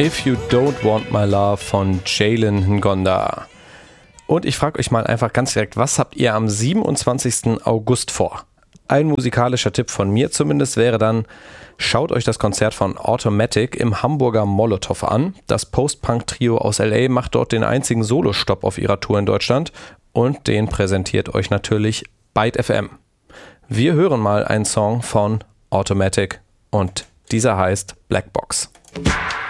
If You Don't Want My Love von Jalen Ngonda. Und ich frage euch mal einfach ganz direkt, was habt ihr am 27. August vor? Ein musikalischer Tipp von mir zumindest wäre dann, schaut euch das Konzert von Automatic im Hamburger Molotow an. Das Post-Punk-Trio aus LA macht dort den einzigen Solostopp auf ihrer Tour in Deutschland und den präsentiert euch natürlich Byte FM. Wir hören mal einen Song von Automatic und dieser heißt Black Box.